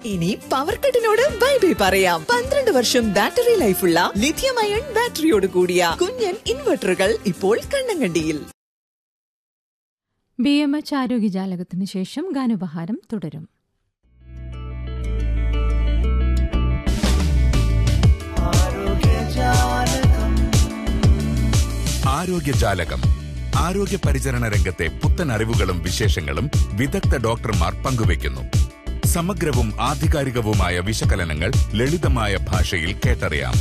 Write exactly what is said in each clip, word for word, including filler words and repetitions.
ഇനി power കട്ടിനോട് bye bye പറയാം. പന്ത്രണ്ട് വർഷം ബാറ്ററി ലൈഫുള്ള ലിഥിയം അയൺ ബാറ്ററിയോട് കൂടിയ കുഞ്ഞൻ ഇൻവെർട്ടറുകൾ ഇപ്പോൾ കണ്ണങ്കണ്ടിയിൽ. ബി എം എച്ച് ആരോഗ്യജാലകത്തിന് ശേഷം ഗാനോപഹാരം തുടരും. ആരോഗ്യജാലകം ആരോഗ്യ പരിചരണ രംഗത്തെ പുത്തൻ അറിവുകളും വിശേഷങ്ങളും വിദഗ്ധ ഡോക്ടർമാർ പങ്കുവയ്ക്കുന്നു. സമഗ്രവും ആധികാരികവുമായ വിശകലനങ്ങൾ ലളിതമായ ഭാഷയിൽ കേട്ടറിയാം.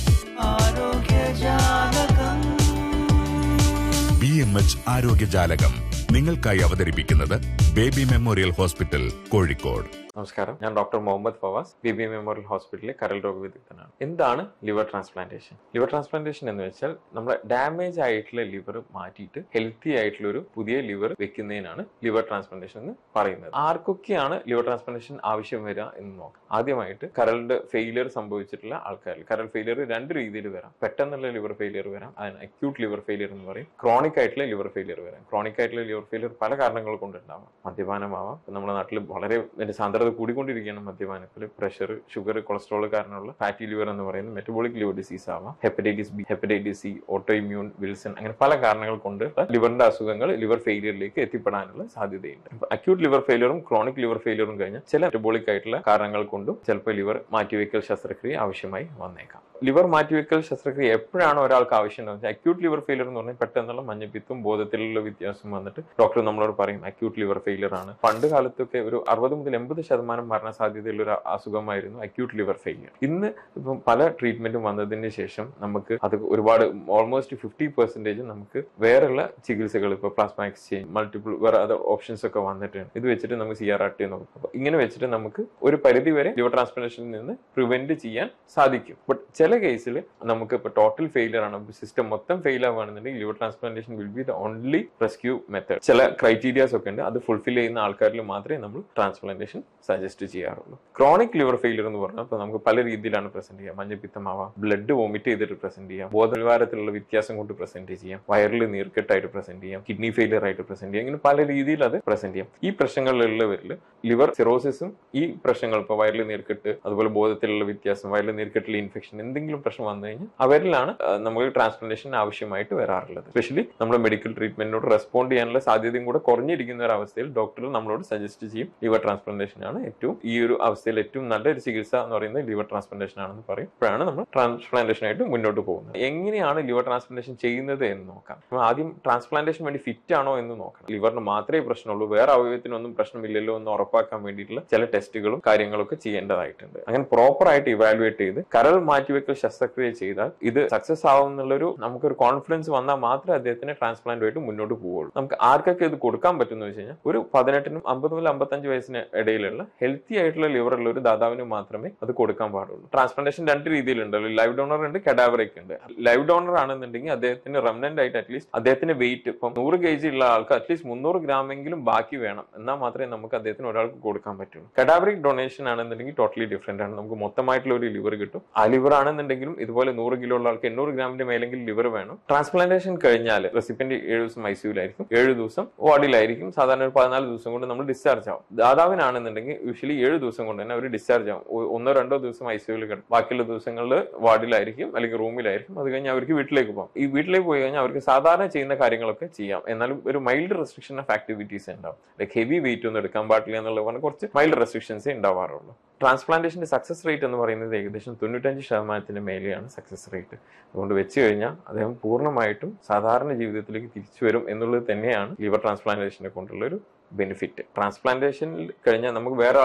ബി എം എച്ച് ആരോഗ്യജാലകം നിങ്ങൾക്കായി അവതരിപ്പിക്കുന്നത് ബേബി മെമ്മോറിയൽ ഹോസ്പിറ്റൽ, കോഴിക്കോട്. നമസ്കാരം, ഞാൻ doctor Muhammad Fawaz, baby memorial ഹോസ്പിറ്റലിലെ കരൾ രോഗ വിദഗ്ധനാണ്. എന്താണ് ലിവർ ട്രാൻസ്പ്ലാന്റേഷൻ? ലിവർ ട്രാൻസ്പ്ലാന്റേഷൻ എന്ന് വെച്ചാൽ നമ്മുടെ ഡാമേജ് ആയിട്ടുള്ള ലിവർ മാറ്റിയിട്ട് ഹെൽത്തി ആയിട്ടുള്ള ഒരു പുതിയ ലിവർ വെക്കുന്നതിനാണ് ലിവർ ട്രാൻസ്പ്ലാന്റേഷൻ എന്ന് പറയുന്നത്. ആർക്കൊക്കെയാണ് ലിവർ ട്രാൻസ്പ്ലാന്റേഷൻ ആവശ്യം വരിക എന്ന് നോക്കാം. ആദ്യമായിട്ട് കരളിന്റെ ഫെയിലിയർ സംഭവിച്ചിട്ടുള്ള ആൾക്കാരിൽ. കരൾ ഫെയിലിയർ രണ്ട് രീതിയിൽ വരാം. പെട്ടെന്നുള്ള ലിവർ ഫെയിലിയർ വരാം, അതിന് അക്യൂട്ട് ലിവർ ഫെയിലിയർ എന്ന് പറയും. ക്രോണിക് ആയിട്ടുള്ള ലിവർ ഫെയിലിയർ വരാം. ക്രോണിക് ആയിട്ടുള്ള ലിവർ ഫെയിലിയർ പല കാരണങ്ങൾ കൊണ്ടുണ്ടാവാം. മദ്യപാനമാവാം. നമ്മുടെ നാട്ടിൽ വളരെ സാന്ദ്രത കൂടിക്കൊണ്ടിരിക്കുകയാണ് മദ്യപാനത്തിൽ. പ്രഷർ, ഷുഗർ, കൊളസ്ട്രോൾ കാരണമുള്ള ഫാറ്റി ലിവർ എന്ന് പറയുന്ന മെറ്റബോളിക് ലിവർ ഡിസീസ് ആവാം. Hepatitis B, hepatitis C, auto immune, Wilson, അങ്ങനെ പല കാരണങ്ങൾ കൊണ്ട് ലിവറിന്റെ അസുഖങ്ങൾ ലിവർ ഫെയിലിയറിലേക്ക് എത്തിപ്പെടാനുള്ള സാധ്യതയുണ്ട്. അക്യൂട്ട് ലിവർ ഫെയിലിയറും ക്രോണിക് ലിവർ ഫെയിലിയറും കഴിഞ്ഞാൽ ചില മെറ്റബോളിക് ആയിട്ടുള്ള കാരണങ്ങൾ കൊണ്ടും ചിലപ്പോൾ ലിവർ മാറ്റിവെക്കൽ ശസ്ത്രക്രിയ ആവശ്യമായി വന്നേക്കാം. ലിവർ മാറ്റിവെക്കൽ ശസ്ത്രക്രിയ എപ്പോഴാണ് ഒരാൾക്ക് ആവശ്യം? അക്യൂട്ട് ലിവർ ഫെയിലിയർ എന്ന് പറഞ്ഞാൽ പെട്ടെന്നുള്ള മഞ്ഞപ്പിത്തും ബോധത്തിലുള്ള വ്യത്യാസം വന്നിട്ട് ഡോക്ടർ നമ്മളോട് പറയും അക്യൂട്ട് ലിവർ ഫെയിലിയർ ആണ്. പണ്ട് കാലത്തൊക്കെ ഒരു അറുപത് മുതൽ എൺപത് ശതമാനം മരണ സാധ്യതയുള്ള ഒരു അസുഖമായിരുന്നു അക്യൂട്ട് ലിവർ ഫെയിലിയർ. ഇന്ന് ഇപ്പം പല ട്രീറ്റ്മെന്റും വന്നതിന് ശേഷം നമുക്ക് അത് ഒരുപാട് ഓൾമോസ്റ്റ് ഫിഫ്റ്റി പെർസെന്റേജ് നമുക്ക് വേറെയുള്ള ചികിത്സകൾ, ഇപ്പോൾ പ്ലാസ്മ എക്സ്ചേഞ്ച്, മൾട്ടിപ്പിൾ വേറെ അതർ ഓപ്ഷൻസ് ഒക്കെ വന്നിട്ടുണ്ട്. ഇത് വെച്ചിട്ട് നമുക്ക് സി ആർ ആർ ടി നോക്കും. അപ്പൊ ഇങ്ങനെ വെച്ചിട്ട് നമുക്ക് ഒരു പരിധി വരെ ലിവർ ട്രാൻസ്പ്ലാന്റേഷനിൽ നിന്ന് പ്രിവെന്റ് ചെയ്യാൻ സാധിക്കും. ബട്ട് ചില കേസിൽ നമുക്ക് ഇപ്പോൾ ടോട്ടൽ ഫെയിലിയർ ആണ്, സിസ്റ്റം മൊത്തം fail ആവുകയാണെന്നുണ്ടെങ്കിൽ liver transplantation will be the only rescue method. ചില ക്രൈറ്റീരിയാസ് ഒക്കെ ഉണ്ട്, അത് ഫുൾഫിൽ ചെയ്യുന്ന ആൾക്കാരിൽ മാത്രമേ നമ്മൾ ട്രാൻസ്പ്ലാന്റേഷൻ സജസ്റ്റ് ചെയ്യാറുള്ളൂ. ക്രോണിക് ലിവർ ഫെയിലിയർ എന്ന് പറഞ്ഞാൽ ഇപ്പോൾ നമുക്ക് പല രീതിയിലാണ് പ്രസന്റ് ചെയ്യാം. മഞ്ഞപ്പിത്തമാവാം, ബ്ലഡ് വോമിറ്റ് ചെയ്തിട്ട് പ്രസന്റ് ചെയ്യാം, ബോധനിലവാരത്തിലുള്ള വ്യത്യാസം കൊണ്ട് പ്രസന്റ് ചെയ്യാം, വയറിൽ നീർക്കെട്ടായിട്ട് പ്രസന്റ് ചെയ്യാം, കിഡ്നി ഫെയിലിയർ ആയിട്ട് പ്രസന്റ് ചെയ്യാം. ഇങ്ങനെ പല രീതിയിൽ അത് പ്രസന്റ് ചെയ്യാം. ഈ പ്രശ്നങ്ങളിലുള്ളവരിൽ ലിവർ സിറോസിസും ഈ പ്രശ്നങ്ങൾ, ഇപ്പോൾ വയറിൽ നീർക്കെട്ട്, അതുപോലെ ബോധത്തിലുള്ള വ്യത്യാസം, വയറിൽ നീർക്കെട്ടിലെ ഇൻഫെക്ഷൻ, എന്തെങ്കിലും പ്രശ്നം വന്നു കഴിഞ്ഞാൽ അവരിലാണ് നമുക്ക് ട്രാൻസ്പ്ലാന്റേഷൻ ആവശ്യമായിട്ട് വരാറുള്ളത്. സ്പെഷ്യലി നമ്മുടെ മെഡിക്കൽ ട്രീറ്റ്മെന്റിനോട് റെസ്പോണ്ട് ചെയ്യാനുള്ള സാധ്യതയും കൂടെ കുറഞ്ഞിരിക്കുന്ന ഒരു അവസ്ഥയിൽ ഡോക്ടർ നമ്മളോട് സജസ്റ്റ് ചെയ്യും ലിവർ ട്രാൻസ്പ്ലാന്റേഷൻ ആണ് ഏറ്റവും ഈ ഒരു അവസ്ഥയിൽ ഏറ്റവും നല്ലൊരു ചികിത്സ എന്ന് പറയുന്നത് ലിവർ ട്രാൻസ്പ്ലാന്റേഷൻ ആണെന്ന് പറയും. ഇപ്പോഴാണ് നമ്മൾ ട്രാൻസ്പ്ലാന്റേഷൻ ആയിട്ട് മുന്നോട്ട് പോകുന്നത്. എങ്ങനെയാണ് ലിവർ ട്രാൻസ്പ്ലാന്റേഷൻ ചെയ്യുന്നത് എന്ന് നോക്കാം. ആദ്യം ട്രാൻസ്പ്ലാന്റേഷൻ വേണ്ടി ഫിറ്റ് ആണോ എന്ന് നോക്കണം. ലിവറിന് മാത്രമേ പ്രശ്നമുള്ളൂ, വേറെ അവയവത്തിനൊന്നും പ്രശ്നമില്ലല്ലോ എന്ന് ഉറപ്പാക്കാൻ വേണ്ടിയിട്ടുള്ള ചില ടെസ്റ്റുകളും കാര്യങ്ങളൊക്കെ ചെയ്യേണ്ടതായിട്ടുണ്ട്. അങ്ങനെ പ്രോപ്പർ ആയിട്ട് ഇവാലുവേറ്റ് ചെയ്ത് കരൾ മാറ്റിവെക്കൽ ശസ്ത്രക്രിയ ചെയ്താൽ ഇത് സക്സസ് ആവും എന്നുള്ളൊരു നമുക്കൊരു കോൺഫിഡൻസ് വന്നാൽ മാത്രമേ അദ്ദേഹത്തിന് ട്രാൻസ്പ്ലാന്റുമായിട്ട് മുന്നോട്ട് പോവുള്ളൂ. നമുക്ക് ആർക്കൊക്കെ ഇത് കൊടുക്കാൻ പറ്റും എന്ന് വെച്ച് കഴിഞ്ഞാൽ ഒരു പതിനെട്ടിനും അമ്പത് മുതൽ അമ്പത്തഞ്ച് വയസ്സിന് ഇടയിലുള്ള ഹെൽത്തി ആയിട്ടുള്ള ലിവർ ഉള്ള ഒരു ദാതാവിന് മാത്രമേ അത് കൊടുക്കാൻ പാടുള്ളൂ. ട്രാൻസ്പ്ലാന്റേഷൻ രണ്ട് രീതിയിലുണ്ടല്ലോ, ലൈവ് ഡോണർ ഉണ്ട്, കഡാവറിക് ഉണ്ട്. ലൈവ് ഡോണർ ആണെന്നുണ്ടെങ്കിൽ അദ്ദേഹത്തിന് റെമനന്റ് ആയിട്ട് അറ്റ്ലീസ്റ്റ് അദ്ദേഹത്തിന്റെ വെയിറ്റ് ഇപ്പം നൂറ് കെ ജി ഉള്ള ആൾക്ക് അറ്റ്ലീസ്റ്റ് മുന്നൂറ് ഗ്രാമെങ്കിലും ബാക്കി വേണം, എന്നാൽ മാത്രമേ നമുക്ക് അദ്ദേഹത്തിന് ഒരാൾക്ക് കൊടുക്കാൻ പറ്റുള്ളൂ. കഡാവറിക് ഡൊണേഷൻ ആണെന്നുണ്ടെങ്കിൽ ടോട്ടലി ഡിഫറെന്റ് ആണ്. നമുക്ക് മൊത്തമായിട്ടുള്ള ഒരു ലിവർ കിട്ടും. ആ ലിവർ ആണെന്നുണ്ടെങ്കിലും ഇതുപോലെ നൂറ് കിലോ ഉള്ള ആൾക്ക് എണ്ണൂറ് ഗ്രാമിന്റെ മേലെങ്കിൽ ലിവർ വേണം. ട്രാൻസ്പ്ലാന്റേഷൻ കഴിഞ്ഞാൽ റെസിപ്പിയന്റ് ഏഴ് ദിവസം ഐസിയുലായിരിക്കും, ഏഴ് ദിവസം വാർഡിലായിരിക്കും. സാധാരണ ഒരു പതിനാല് ദിവസം കൊണ്ട് നമ്മൾ ഡിസ്ചാർജ് ആവും. ദാതാവിനാണെന്നുണ്ടെങ്കിൽ യൂഷ്വലി ഏഴ് ദിവസം കൊണ്ട് തന്നെ അവർ ഡിസ്ചാർജ് ആവും. ഒന്നോ രണ്ടോ ദിവസം ഐസിയുവിൽ കിടക്കും, ബാക്കിയുള്ള ദിവസങ്ങളിൽ വാർഡിലായിരിക്കും അല്ലെങ്കിൽ റൂമിലായിരിക്കും. അത് കഴിഞ്ഞ് അവർക്ക് വീട്ടിലേക്ക് പോകാം. ഈ വീട്ടിലേക്ക് പോയി കഴിഞ്ഞാൽ അവർക്ക് സാധാരണ ചെയ്യുന്ന കാര്യങ്ങളൊക്കെ ചെയ്യാം. എന്നാലും ഒരു മൈൽഡ് റെസ്ട്രിക്ഷൻ ഓഫ് ആക്ടിവിറ്റീസ് ഉണ്ടാവും. ലൈക്ക് ഹെവി വെയിറ്റ് ഒന്നും എടുക്കാൻ പാടില്ല എന്നുള്ള പറഞ്ഞാൽ കുറച്ച് മൈൽഡ് റെസ്ട്രിക്ഷൻസേ ഉണ്ടാവാറുള്ളൂ. ട്രാൻസ്പ്ലാന്റേഷന്റെ സക്സസ് റേറ്റ് എന്ന് പറയുന്നത് ഏകദേശം തൊണ്ണൂറ്റഞ്ച് ശതമാനത്തിന് മേലെയാണ് സക്സസ് റേറ്റ്. അതുകൊണ്ട് വെച്ച് കഴിഞ്ഞാൽ അദ്ദേഹം പൂർണ്ണമായിട്ടും സാധാരണ ജീവിതത്തിലേക്ക് തിരിച്ചു വരും എന്നുള്ളത് തന്നെയാണ് ലിവർ ട്രാൻസ്പ്ലാന്റേഷനെ കൊണ്ടുള്ള ഒരു ബെനിഫിറ്റ്. ട്രാൻസ്പ്ലാന്റേഷൻ കഴിഞ്ഞാൽ നമുക്ക് വേറെ